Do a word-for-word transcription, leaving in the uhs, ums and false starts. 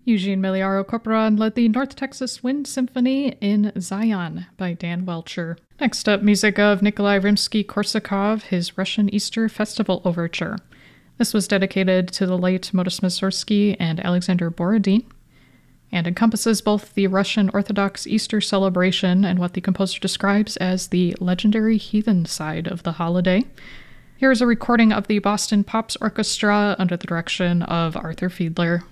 Eugene Miliaro Corporan led the North Texas Wind Symphony in Zion by Dan Welcher. Next up, music of Nikolai Rimsky-Korsakov, his Russian Easter Festival Overture. This was dedicated to the late Modest Mussorgsky and Alexander Borodin, and encompasses both the Russian Orthodox Easter celebration and what the composer describes as the legendary heathen side of the holiday. Here is a recording of the Boston Pops Orchestra under the direction of Arthur Fiedler.